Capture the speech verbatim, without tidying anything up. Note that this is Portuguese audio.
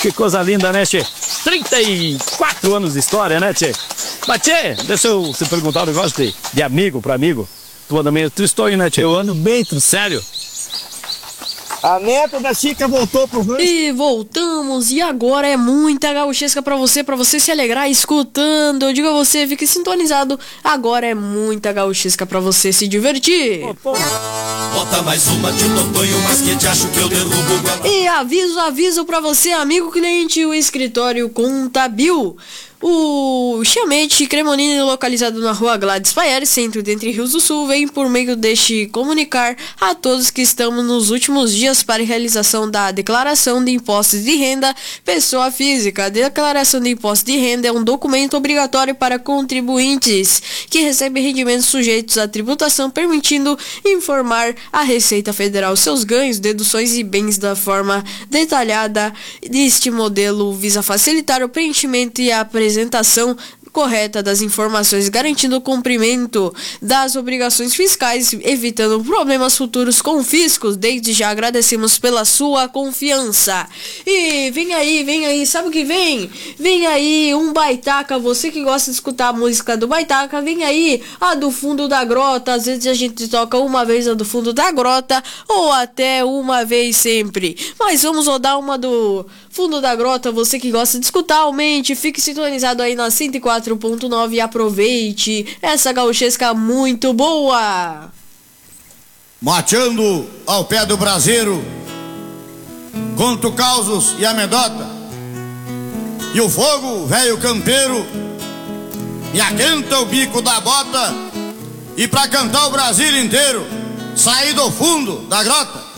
Que coisa linda, né, tchê? trinta e quatro anos de história, né, tchê? Mas, tchê, deixa eu te perguntar um negócio de, de amigo pra amigo. Tu anda meio tristonho, né, tchê? Eu ando bem, tu. Sério? A neta da Chica voltou pro rancho. E voltamos, e agora é muita gauchesca pra você, pra você se alegrar escutando. Eu digo a você, fique sintonizado. Agora é muita gauchesca pra você se divertir. Pô, pô. Bota mais uma que eu não ponho mais que te acho que eu derrubo o... E aviso, aviso pra você, amigo cliente, o escritório Contabil. O Chamete Cremonini, localizado na rua Gladys Paes, centro de Entre Rios do Sul, vem por meio deste comunicar a todos que estamos nos últimos dias para a realização da declaração de impostos de renda pessoa física. A declaração de impostos de renda é um documento obrigatório para contribuintes que recebem rendimentos sujeitos à tributação, permitindo informar à Receita Federal seus ganhos, deduções e bens da forma detalhada. Este modelo visa facilitar o preenchimento e a apresentação apresentação correta das informações, garantindo o cumprimento das obrigações fiscais, evitando problemas futuros com fiscos. Desde já agradecemos pela sua confiança. E vem aí, vem aí, sabe o que vem? Vem aí um Baitaca, você que gosta de escutar a música do Baitaca, vem aí a do Fundo da Grota. Às vezes a gente toca uma vez a do Fundo da Grota, ou até uma vez sempre. Mas vamos rodar uma do Fundo da Grota, você que gosta de escutar, aumente, fique sintonizado aí na cento e quatro ponto nove e aproveite essa gauchesca muito boa. Mateando ao pé do braseiro, conto causos e amedota, e o fogo, velho campeiro, me aquenta o bico da bota, e pra cantar o Brasil inteiro, saí do fundo da grota.